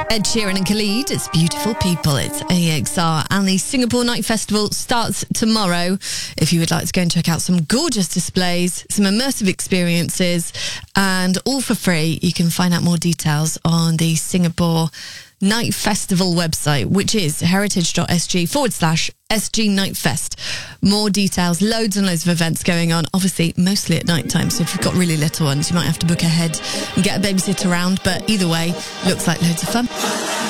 Ed Sheeran and Khalid, it's Beautiful People, it's AXR, and the Singapore Night Festival starts tomorrow. If you would like to go and check out some gorgeous displays, some immersive experiences, and all for free, you can find out more details on the Singapore Night Festival website, which is heritage.sg/SG Night Fest. More details, loads and loads of events going on, obviously mostly at night time, so if you've got really little ones you might have to book ahead and get a babysitter around, but either way, looks like loads of fun.